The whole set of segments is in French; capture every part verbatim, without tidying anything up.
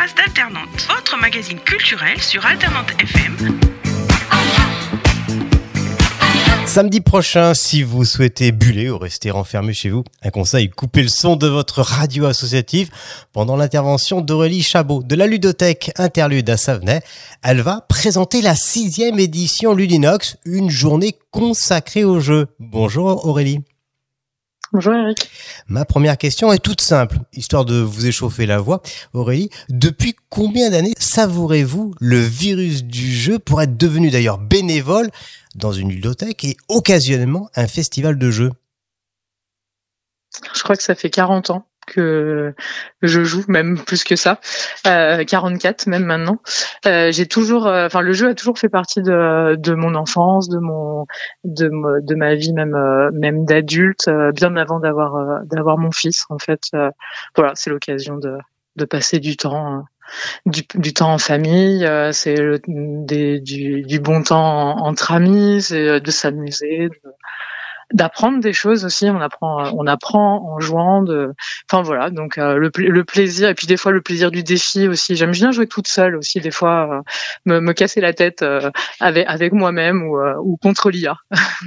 Traces d'Alternante, votre magazine culturel sur Alternante F M. Samedi prochain, si vous souhaitez buller ou rester enfermé chez vous, un conseil, coupez le son de votre radio associative pendant l'intervention d'Aurélie Chabot de la ludothèque Interlude à Savenay. Elle va présenter la sixième édition Ludinox, une journée consacrée au jeu. Bonjour Aurélie. Bonjour Eric. Ma première question est toute simple, histoire de vous échauffer la voix. Aurélie, depuis combien d'années savourez-vous le virus du jeu pour être devenu d'ailleurs bénévole dans une ludothèque et occasionnellement un festival de jeux? Je crois que ça fait quarante ans que je joue, même plus que ça, euh, quarante-quatre même maintenant. Euh, j'ai toujours, enfin euh, le jeu a toujours fait partie de, de mon enfance, de mon, de, de ma vie même, euh, même d'adulte, euh, bien avant d'avoir, euh, d'avoir mon fils en fait. Euh, voilà, c'est l'occasion de, de passer du temps. Euh, Du, du temps en famille, euh, c'est le, des, du, du bon temps en, entre amis, c'est de s'amuser, de, d'apprendre des choses aussi. On apprend, on apprend en jouant. De, enfin voilà, donc euh, le, le plaisir et puis des fois le plaisir du défi aussi. J'aime bien jouer toute seule aussi, des fois euh, me, me casser la tête euh, avec avec moi-même ou, euh, ou contre l'I A.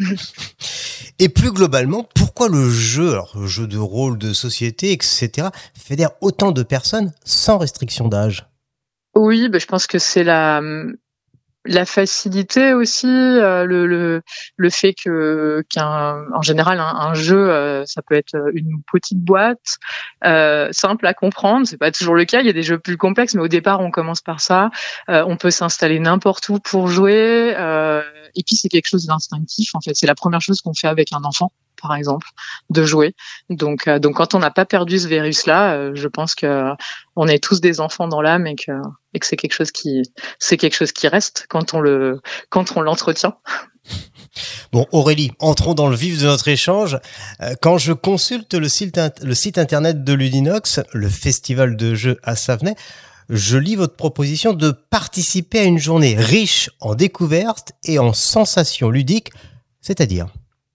Et plus globalement, pourquoi le jeu, alors le jeu de rôle, de société, et cetera, fédère autant de personnes sans restriction d'âge? Oui, ben je pense que c'est la la facilité aussi, euh, le, le le fait que qu'un en général un, un jeu, euh, ça peut être une petite boîte euh, simple à comprendre. C'est pas toujours le cas. Il y a des jeux plus complexes, mais au départ on commence par ça. Euh, on peut s'installer n'importe où pour jouer. Euh, et puis c'est quelque chose d'instinctif en fait. C'est la première chose qu'on fait avec un enfant, par exemple, de jouer. Donc, euh, donc quand on n'a pas perdu ce virus-là, euh, je pense que on est tous des enfants dans l'âme et que, et que c'est quelque chose qui, c'est quelque chose qui reste quand on le, quand on l'entretient. Bon, Aurélie, entrons dans le vif de notre échange. Quand je consulte le site, le site internet de Ludinox, le festival de jeux à Savenay, je lis votre proposition de participer à une journée riche en découvertes et en sensations ludiques, c'est-à-dire?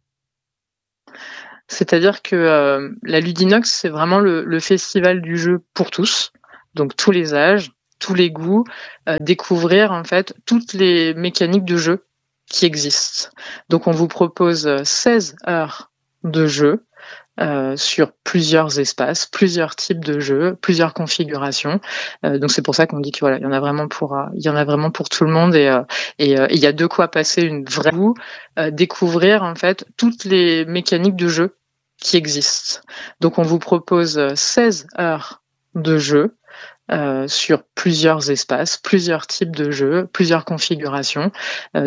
C'est-à-dire que euh, la Ludinox, c'est vraiment le, le festival du jeu pour tous, donc tous les âges, tous les goûts, euh, découvrir en fait toutes les mécaniques de jeu qui existent. Donc on vous propose seize heures de jeu euh, sur plusieurs espaces, plusieurs types de jeux, plusieurs configurations. Euh, donc c'est pour ça qu'on dit que voilà, il y en a vraiment pour, euh, il y en a vraiment pour tout le monde et euh, et euh, il y a de quoi passer une vraie goût, euh, découvrir en fait toutes les mécaniques de jeu qui existent. Donc on vous propose seize heures de jeu euh, sur plusieurs espaces, plusieurs types de jeux, plusieurs configurations. Euh,